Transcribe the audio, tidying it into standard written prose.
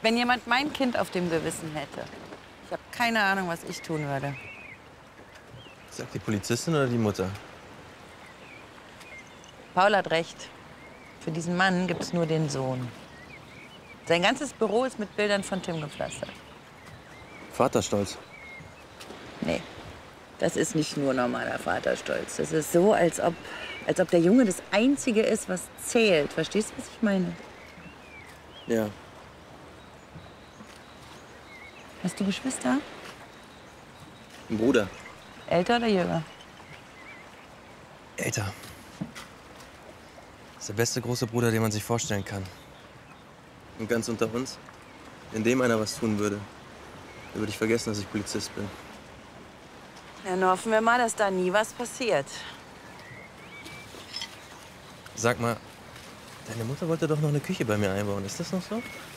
Wenn jemand mein Kind auf dem Gewissen hätte, ich habe keine Ahnung, was ich tun würde. Sagt die Polizistin oder die Mutter? Paul hat recht. Für diesen Mann gibt es nur den Sohn. Sein ganzes Büro ist mit Bildern von Tim gepflastert. Vaterstolz. Nee, das ist nicht nur normaler Vaterstolz. Das ist so, als ob der Junge das Einzige ist, was zählt. Verstehst du, was ich meine? Ja. Hast du Geschwister? Ein Bruder. Älter oder jünger? Älter. Das ist der beste große Bruder, den man sich vorstellen kann. Und ganz unter uns, wenn dem einer was tun würde, dann würde ich vergessen, dass ich Polizist bin. Dann hoffen wir mal, dass da nie was passiert. Sag mal, deine Mutter wollte doch noch eine Küche bei mir einbauen. Ist das noch so?